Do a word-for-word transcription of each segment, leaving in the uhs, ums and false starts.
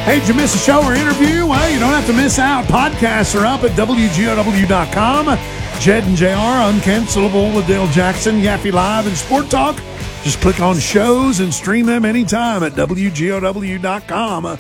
Hey, did you miss a show or interview? Well, you don't have to miss out. Podcasts are up at W G O W dot com. Jed and J R, Uncancelable with Dale Jackson, Yaffe Live, and Sport Talk. Just click on shows and stream them anytime at W G O W dot com.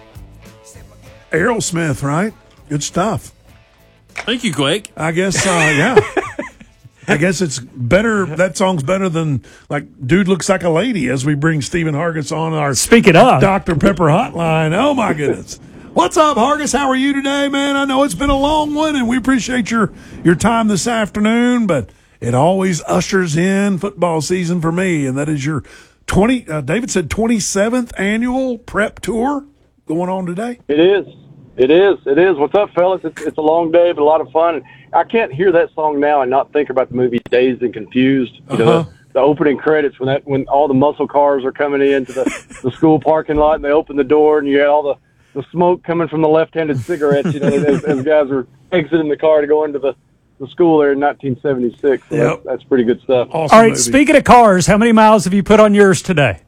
Aerosmith, right? Good stuff. Thank you, Quake. I guess, uh, yeah. I guess it's better. That song's better than, like, Dude Looks Like a Lady, as we bring Stephen Hargis on our Speaking of Doctor Pepper hotline. Oh, my goodness. What's up, Hargis? How are you today, man? I know it's been a long one, and we appreciate your, your time this afternoon, but it always ushers in football season for me, and that is your twenty. Uh, David said twenty-seventh annual prep tour going on today. It is. It is. It is. What's up, fellas? It's, it's a long day, but a lot of fun. I can't hear that song now and not think about the movie Dazed and Confused. You Uh-huh. know, the, the opening credits when that when all the muscle cars are coming into the, the school parking lot and they open the door and you got all the, the smoke coming from the left-handed cigarettes. You know, as, as guys are exiting the car to go into the, the school there in nineteen seventy-six. So Yep. that's, that's pretty good stuff. Awesome All right, movie. speaking of cars, how many miles have you put on yours today?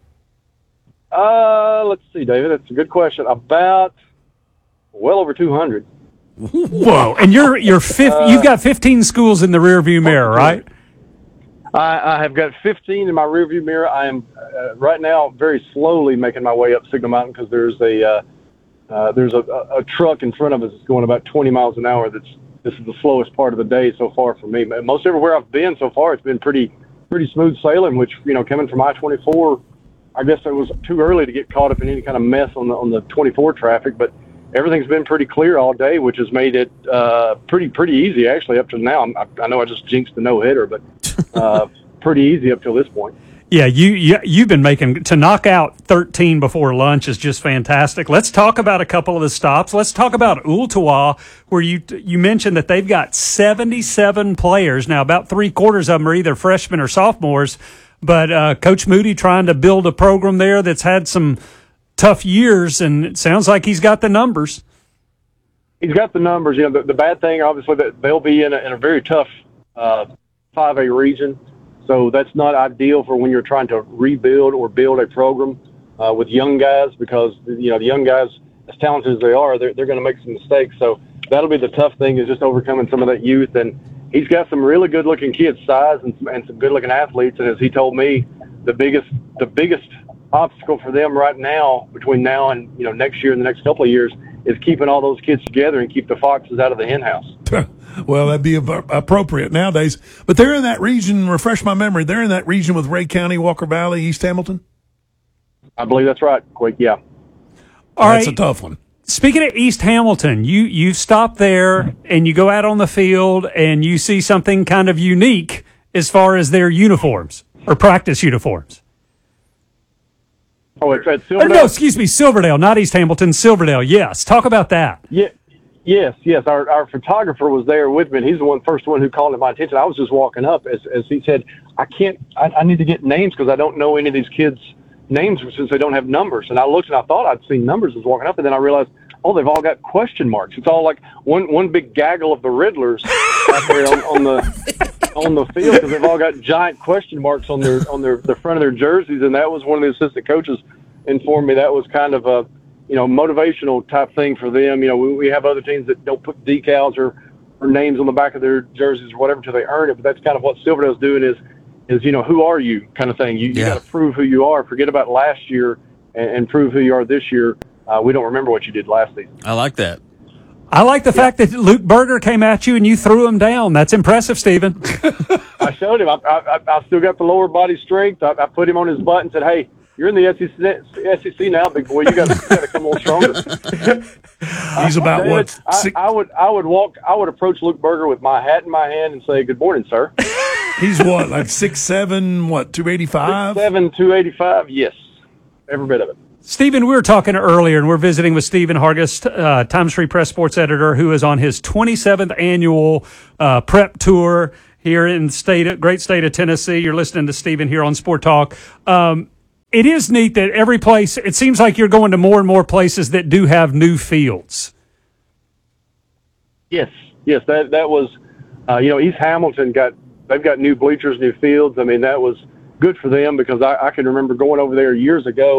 Uh, let's see, David. That's a good question. About well over two hundred. Whoa! And you're you're fifth. Uh, you've got fifteen schools in the rearview mirror, right? I, I have got fifteen in my rearview mirror. I am uh, right now very slowly making my way up Signal Mountain because there's a uh, uh, there's a, a, a truck in front of us that's going about twenty miles an hour. That's this is the slowest part of the day so far for me. Most everywhere I've been so far, it's been pretty pretty smooth sailing. Which, you know, coming from I twenty-four, I guess it was too early to get caught up in any kind of mess on the on the twenty-four traffic, but everything's been pretty clear all day, which has made it uh, pretty pretty easy, actually, up to now. I, I know I just jinxed the no-hitter, but uh, pretty easy up till this point. Yeah, you, you you've been making to knock out thirteen before lunch is just fantastic. Let's talk about a couple of the stops. Let's talk about Ooltewah, where you you mentioned that they've got seventy-seven players now. About three quarters of them are either freshmen or sophomores. But uh, Coach Moody trying to build a program there that's had some tough years, and it sounds like he's got the numbers. He's got the numbers. You know, the, the bad thing, obviously, that they'll be in a, in a very tough uh, five A region, so that's not ideal for when you're trying to rebuild or build a program uh, with young guys, because, you know, the young guys, as talented as they are, they're, they're going to make some mistakes. So that'll be the tough thing, is just overcoming some of that youth. And he's got some really good-looking kids, size, and, and some good-looking athletes. And as he told me, the biggest the biggest obstacle for them right now, between now and, you know, next year and the next couple of years, is keeping all those kids together and keep the foxes out of the hen house. Well, that'd be appropriate nowadays. But they're in that region, refresh my memory, they're in that region with Ray County, Walker Valley, East Hamilton? I believe that's right, Quick, yeah. All That's right. a tough one. Speaking of East Hamilton, you you stop there and you go out on the field and you see something kind of unique as far as their uniforms or practice uniforms. Oh, it's at Oh, Silverdale? no, excuse me, Silverdale, not East Hamilton, Silverdale. Yes, talk about that. Yeah, yes, yes. Our our photographer was there with me, and he's the one first one who called it my attention. I was just walking up as as he said, I can't, I, I need to get names because I don't know any of these kids' names since they don't have numbers. And I looked and I thought I'd seen numbers as walking up, and then I realized, oh, they've all got question marks. It's all like one one big gaggle of the Riddlers out there on, on the on the field, because they've all got giant question marks on their on their the front of their jerseys. And that was one of the assistant coaches informed me that was kind of a, you know, motivational type thing for them. You know, we, we have other teams that don't put decals or, or names on the back of their jerseys or whatever until they earn it. But that's kind of what Silverdale's doing, is, is, you know, who are you kind of thing. You, you Yeah. got to prove who you are. Forget about last year and, and prove who you are this year. Uh, we don't remember what you did last season. I like that. I like the fact that Luke Berger came at you and you threw him down. That's impressive, Stephen. I showed him. I, I, I still got the lower body strength. I, I put him on his butt and said, hey, you're in the S E C now, big boy. You got to come a little stronger. He's about David, what? I, Six, I would I would walk. I would approach Luke Berger with my hat in my hand and say, "Good morning, sir." he's what, like six seven, what, two eighty-five? Seven two eighty five. Yes, every bit of it. Stephen, we were talking earlier, and we're visiting with Stephen Hargis, uh, Times Free Press Sports editor, who is on his twenty-seventh annual uh, prep tour here in the state, great state of Tennessee. You're listening to Stephen here on Sport Talk. Um, it is neat that every place, it seems like you're going to more and more places that do have new fields. Yes, yes, that that was, uh, you know, East Hamilton got they've got new bleachers, new fields. I mean, that was good for them, because I, I can remember going over there years ago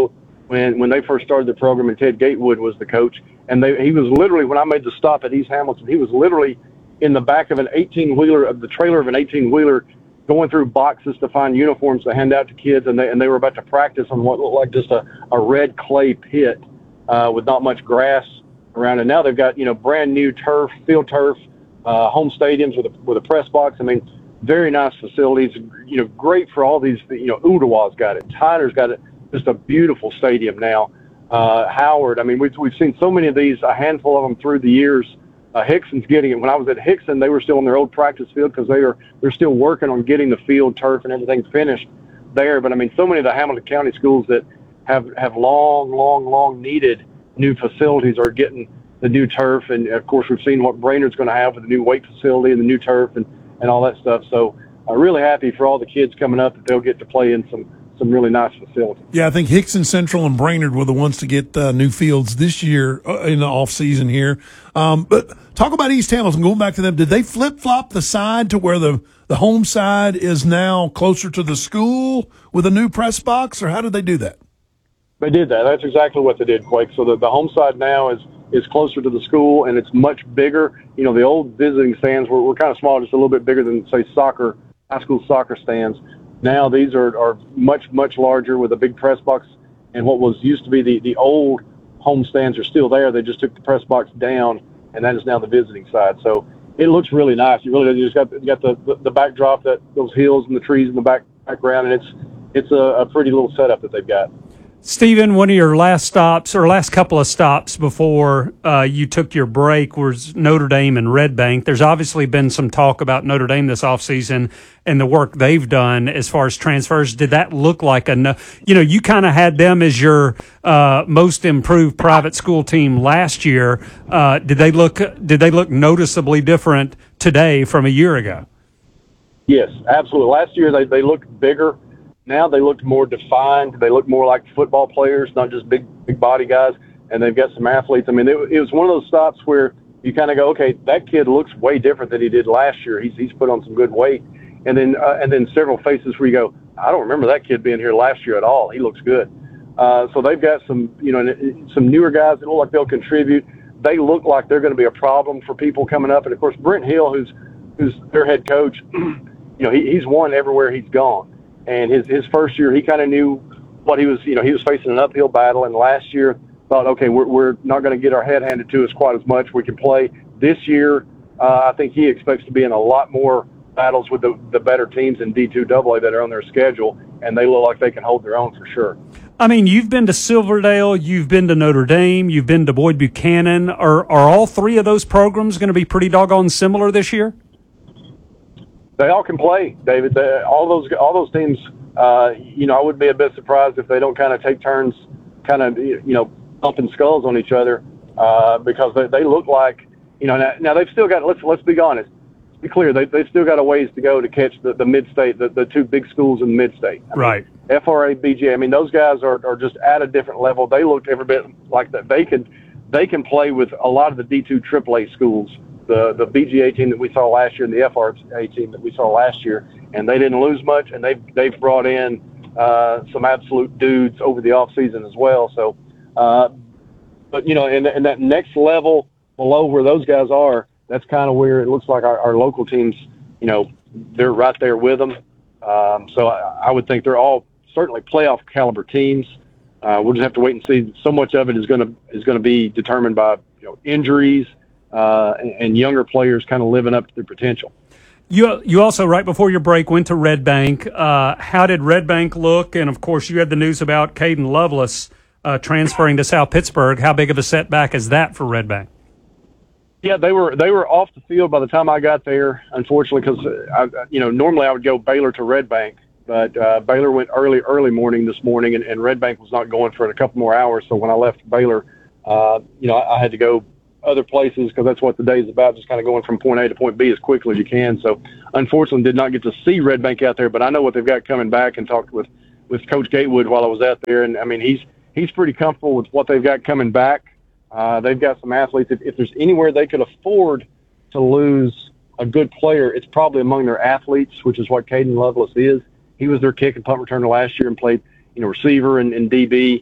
when when they first started the program, and Ted Gatewood was the coach. And they, he was literally, when I made the stop at East Hamilton, he was literally in the back of an eighteen-wheeler, of the trailer of an eighteen-wheeler, going through boxes to find uniforms to hand out to kids, and they and they were about to practice on what looked like just a, a red clay pit uh, with not much grass around. And now they've got, you know, brand new turf, field turf, uh, home stadiums with a with a press box. I mean, very nice facilities. You know, great for all these. You know, Ooltewah's got it. Tyner's got it. Just a beautiful stadium now. Uh, Howard. I mean, we've we've seen so many of these. A handful of them through the years. Uh, Hickson's getting it. When I was at Hickson, they were still in their old practice field because they are they're still working on getting the field, turf, and everything finished there. But I mean, so many of the Hamilton County schools that have have long, long, long needed new facilities are getting the new turf, and of course, we've seen what Brainerd's going to have with the new weight facility and the new turf and and all that stuff. So I'm really happy for all the kids coming up that they'll get to play in some. some really nice facilities. Yeah, I think Hickson Central and Brainerd were the ones to get uh, new fields this year uh, in the off season here. Um, but talk about East Hamilton, going back to them. Did they flip-flop the side to where the, the home side is now closer to the school with a new press box, or how did they do that? They did that. That's exactly what they did, Quake. So the, the home side now is, is closer to the school, and it's much bigger. You know, the old visiting stands were, were kind of small, just a little bit bigger than, say, soccer, high school soccer stands. Now these are, are much, much larger with a big press box, and what was used to be the, the old home stands are still there. They just took the press box down, and that is now the visiting side. So it looks really nice. You really you just got, you got the, the, the backdrop, that those hills and the trees in the back, background, and it's it's a, a pretty little setup that they've got. Stephen, one of your last stops, or last couple of stops before uh, you took your break, was Notre Dame and Red Bank. There's obviously been some talk about Notre Dame this offseason and the work they've done as far as transfers. Did that look like a, you know, you kind of had them as your uh, most improved private school team last year. Uh, did they look, did they look noticeably different today from a year ago? Yes, absolutely. Last year they, they looked bigger. Now they look more defined. They look more like football players, not just big, big body guys. And they've got some athletes. I mean, it, it was one of those stops where you kind of go, okay, that kid looks way different than he did last year. He's he's put on some good weight. And then uh, and then several faces where you go, I don't remember that kid being here last year at all. He looks good. Uh, so they've got some, you know, some newer guys that look like they'll contribute. They look like they're going to be a problem for people coming up. And of course, Brent Hill, who's who's their head coach, you know, he, he's won everywhere he's gone. And his, his first year, he kind of knew what he was, you know, he was facing an uphill battle. And last year thought, okay, we're, we're not going to get our head handed to us quite as much. We can play. This year, uh, I think he expects to be in a lot more battles with the, the better teams in D two double A that are on their schedule. And they look like they can hold their own for sure. I mean, you've been to Silverdale, you've been to Notre Dame, you've been to Boyd Buchanan. Are, are all three of those programs going to be pretty doggone similar this year? They all can play, David. They, all those all those teams, uh, you know, I would be a bit surprised if they don't kind of take turns, kind of, you know, bumping skulls on each other, uh, because they, they look like, you know, now, now they've still got, let's let's be honest, be clear, they, they've still got a ways to go to catch the, the mid-state, the, the two big schools in the mid-state. I right. mean, F R A, B G A, I mean, those guys are, are just at a different level. They look every bit like that. They can, they can play with a lot of the D two triple A schools. The, the B G A team that we saw last year and the F R A team that we saw last year, and they didn't lose much, and they've, they've brought in uh, some absolute dudes over the offseason as well. So, uh, but, you know, in, in that next level below where those guys are, that's kind of where it looks like our, our local teams, you know, they're right there with them. Um, so I, I would think they're all certainly playoff caliber teams. Uh, we'll just have to wait and see. So much of it is going to is going to be determined by, you know, injuries, Uh, and, and younger players kind of living up to their potential. You you also, right before your break, went to Red Bank. Uh, how did Red Bank look? And, of course, you had the news about Caden Lovelace uh, transferring to South Pittsburgh. How big of a setback is that for Red Bank? Yeah, they were they were off the field by the time I got there, unfortunately, because, I, you know, normally I would go Baylor to Red Bank. But uh, Baylor went early, early morning this morning, and, and Red Bank was not going for a couple more hours. So when I left Baylor, uh, you know, I, I had to go other places because that's what the day is about, just kind of going from point A to point B as quickly as you can. So unfortunately did not get to see Red Bank out there, but I know what they've got coming back, and talked with, with Coach Gatewood while I was out there. And I mean, he's, he's pretty comfortable with what they've got coming back. Uh, they've got some athletes. If, if there's anywhere they could afford to lose a good player, it's probably among their athletes, which is what Caden Lovelace is. He was their kick and punt returner last year and played, you know, receiver and, and D B.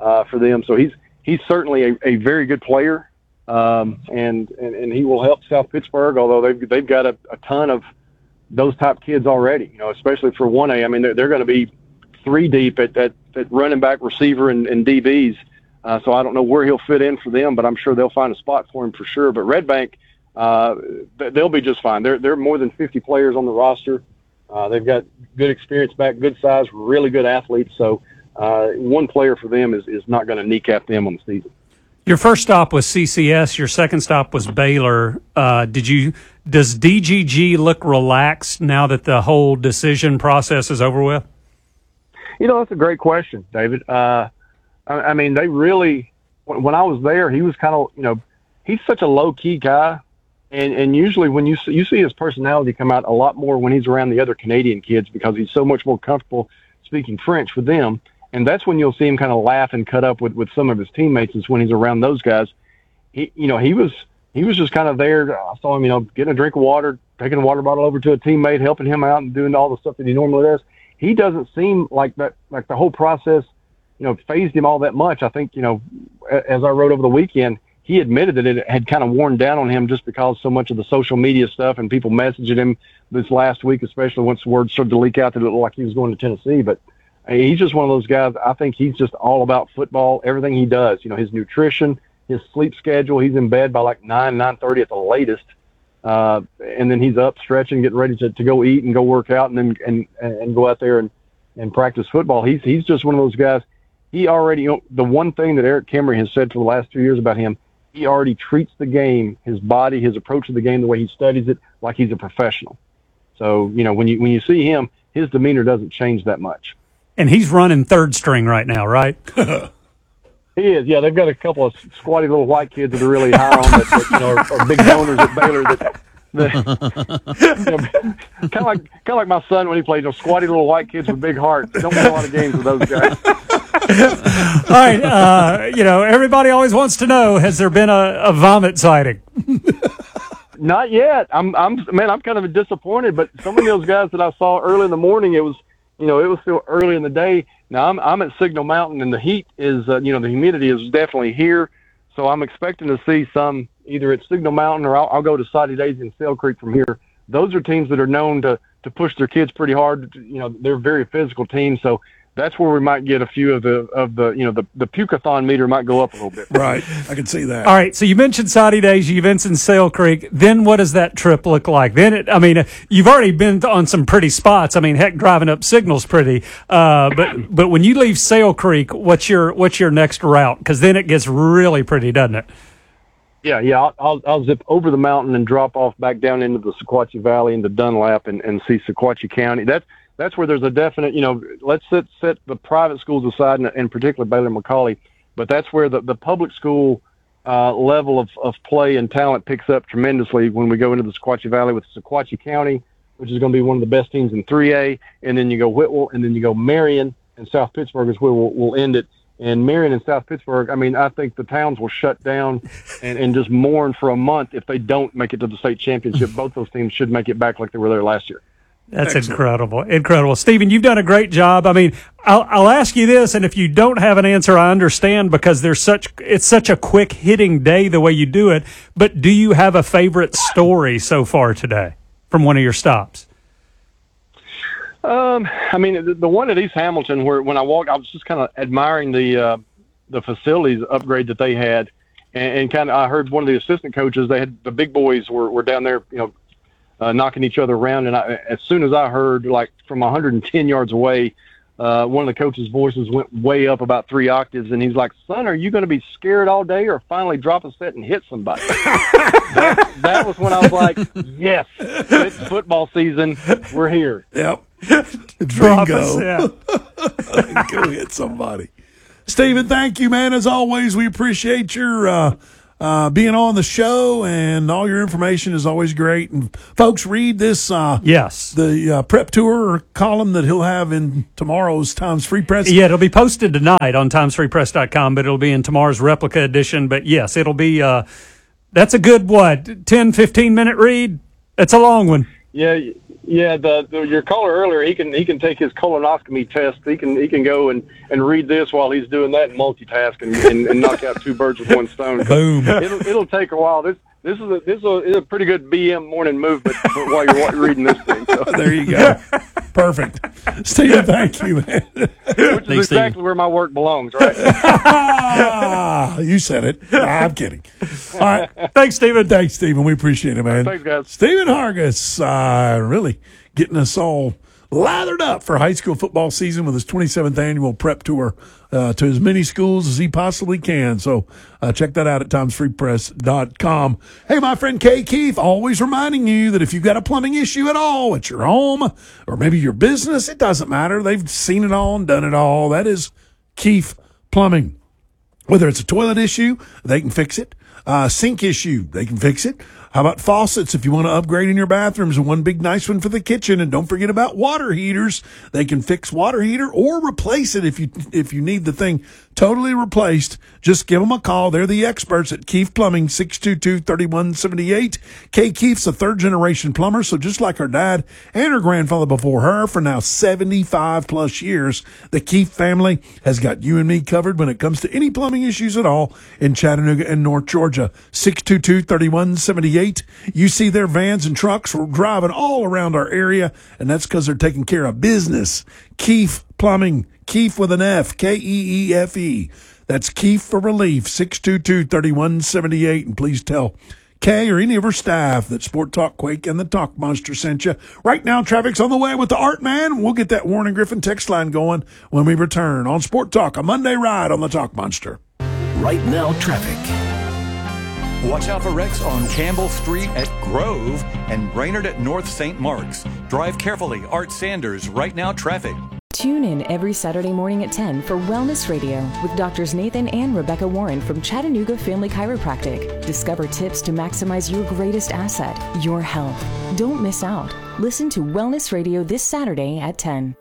uh, for them. So he's he's certainly a, a very good player, um, and, and and he will help South Pittsburgh. Although they've they've got a, a ton of those type kids already, you know, especially for one A. I mean, they're, they're going to be three deep at, at, at running back, receiver, and, and D Bs. Uh, so I don't know where he'll fit in for them, but I'm sure they'll find a spot for him for sure. But Red Bank, uh, they'll be just fine. They're they're more than fifty players on the roster. Uh, they've got good experience back, good size, really good athletes. So uh, one player for them is, is not going to kneecap them on the season. Your first stop was C C S. Your second stop was Baylor. Uh, did you? Does D G G look relaxed now that the whole decision process is over with? You know, that's a great question, David. Uh, I, I mean, they really. When I was there, he was kind of, you know, he's such a low key guy, and and usually when you see, you see his personality come out a lot more when he's around the other Canadian kids because he's so much more comfortable speaking French with them. And that's when you'll see him kind of laugh and cut up with, with some of his teammates is when he's around those guys. He, you know, he was he was just kind of there. I saw him, you know, getting a drink of water, taking a water bottle over to a teammate, helping him out, and doing all the stuff that he normally does. He doesn't seem like that. Like the whole process, you know, fazed him all that much. I think, you know, as I wrote over the weekend, he admitted that it had kind of worn down on him just because so much of the social media stuff and people messaging him this last week, especially once the word started to leak out that it looked like he was going to Tennessee, but. He's just one of those guys. I think he's just all about football, everything he does. You know, his nutrition, his sleep schedule. He's in bed by like nine, nine thirty at the latest, uh, and then he's up stretching, getting ready to, to go eat and go work out, and then and and go out there and, and practice football. He's he's just one of those guys. He already, you know, the one thing that Eric Kimmery has said for the last two years about him, he already treats the game, his body, his approach to the game, the way he studies it, like he's a professional. So you know, when you when you see him, his demeanor doesn't change that much. And he's running third string right now, right? He is, yeah. They've got a couple of squatty little white kids that are really high on that, that you know, are, are big donors at Baylor. That, that you know, kind of like kind of like my son when he played. You know, squatty little white kids with big hearts. Don't win a lot of games with those guys. All right, uh, you know, everybody always wants to know: has there been a, a vomit sighting? Not yet. I'm, I'm, man. I'm kind of disappointed. But some of those guys that I saw early in the morning, it was. You know, it was still early in the day. Now I'm I'm at Signal Mountain, and the heat is, uh, you know, the humidity is definitely here. So I'm expecting to see some either at Signal Mountain or I'll, I'll go to Soddy Daisy and Sail Creek from here. Those are teams that are known to to push their kids pretty hard. You know, they're very physical teams. So that's where we might get a few of the of the you know the the puke-a-thon meter might go up a little bit. Right, I can see that. All right, so you mentioned Soddy Daisy, you mentioned Sail Creek. Then what does that trip look like? Then it, I mean, you've already been on some pretty spots. I mean, heck, driving up Signal's pretty. Uh, but but when you leave Sail Creek, what's your what's your next route? Because then it gets really pretty, doesn't it? Yeah, yeah. I'll, I'll I'll zip over the mountain and drop off back down into the Sequatchie Valley into Dunlap and, and see Sequatchie County. That's That's where there's a definite, you know, let's set, set the private schools aside, and in particular Baylor and McCallie, but that's where the, the public school uh, level of, of play and talent picks up tremendously when we go into the Sequatchie Valley with Sequatchie County, which is going to be one of the best teams in three A, and then you go Whitwell, and then you go Marion, and South Pittsburgh is where we'll, we'll end it. And Marion and South Pittsburgh, I mean, I think the towns will shut down and, and just mourn for a month if they don't make it to the state championship. Both those teams should make it back like they were there last year. That's Excellent. incredible. Incredible. Stephen, you've done a great job. I mean, I'll, I'll ask you this, and if you don't have an answer, I understand because there's such, it's such a quick hitting day the way you do it. But do you have a favorite story so far today from one of your stops? Um, I mean, the, the one at East Hamilton where when I walked, I was just kind of admiring the, uh, the facilities upgrade that they had. And, and kind of, I heard one of the assistant coaches, they had, the big boys were, were down there, you know, Uh, knocking each other around, and I, as soon as I heard, like from one hundred ten yards away, uh, one of the coaches' voices went way up about three octaves, and he's like, "Son, are you going to be scared all day, or finally drop a set and hit somebody?" that, that was when I was like, "Yes, it's football season. We're here." Yep. Drop Bingo. us, yeah. Go hit somebody. Stephen, thank you, man. As always, we appreciate your uh, uh, being on the show, and all your information is always great. And folks, read this. Uh, yes, the uh, prep tour column that he'll have in tomorrow's Times Free Press. Yeah, it'll be posted tonight on times free press dot com, but it'll be in tomorrow's replica edition. But yes, it'll be. Uh, that's a good what ten, fifteen minute read. It's a long one. Yeah. Yeah, the, the your caller earlier, he can he can take his colonoscopy test. He can he can go and, and read this while he's doing that and multitask and, and, and knock out two birds with one stone. Boom. It'll it'll take a while. This this is a this is a, it's a pretty good B M morning movement while you're reading this thing. So. There you go. Perfect. Stephen, thank you, man. Which is Thanks, exactly Steve. where my work belongs, right? Ah, you said it. I'm kidding. All right. Thanks, Stephen. Thanks, Stephen. We appreciate it, man. Thanks, guys. Stephen Hargis, uh, really getting us all lathered up for high school football season with his twenty-seventh annual prep tour uh, to as many schools as he possibly can. So uh, check that out at times free press dot com. Hey, my friend Kay Keith, always reminding you that if you've got a plumbing issue at all at your home or maybe your business, it doesn't matter. They've seen it all and done it all. That is Keith Plumbing. Whether it's a toilet issue, they can fix it. Uh, sink issue, they can fix it. How about faucets? If you want to upgrade in your bathrooms, and one big nice one for the kitchen. And don't forget about water heaters. They can fix water heater or replace it if you if you need the thing totally replaced. Just give them a call. They're the experts at Keith Plumbing, six two two, three one seven eight. Kay Keith's a third-generation plumber, so just like her dad and her grandfather before her, for now seventy-five plus years, the Keith family has got you and me covered when it comes to any plumbing issues at all in Chattanooga and North Georgia. six two two, three one seven eight. You see their vans and trucks driving all around our area, and that's because they're taking care of business. Keith Plumbing, Keith with an F, K E E F E. That's Keith for relief, six two two, three one seven eight. And please tell Kay or any of her staff that Sport Talk Quake and the Talk Monster sent you. Right now, traffic's on the way with the Art Man. We'll get that Warren and Griffin text line going when we return on Sport Talk, a Monday ride on the Talk Monster. Right now, traffic. Watch out for wrecks on Campbell Street at Grove and Brainerd at North Saint Mark's. Drive carefully. Art Sanders, Right Now Traffic. Tune in every Saturday morning at ten for Wellness Radio with Doctors Nathan and Rebecca Warren from Chattanooga Family Chiropractic. Discover tips to maximize your greatest asset, your health. Don't miss out. Listen to Wellness Radio this Saturday at ten.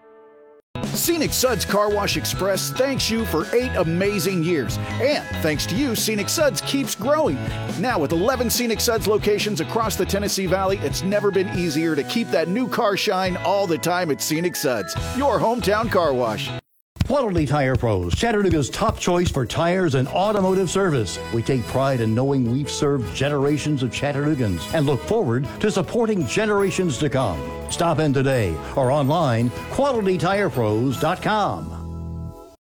Scenic Suds Car Wash Express thanks you for eight amazing years. And thanks to you, Scenic Suds keeps growing. Now with eleven Scenic Suds locations across the Tennessee Valley, it's never been easier to keep that new car shine all the time at Scenic Suds, your hometown car wash. Quality Tire Pros, Chattanooga's top choice for tires and automotive service. We take pride in knowing we've served generations of Chattanoogans and look forward to supporting generations to come. Stop in today or online, quality tire pros dot com.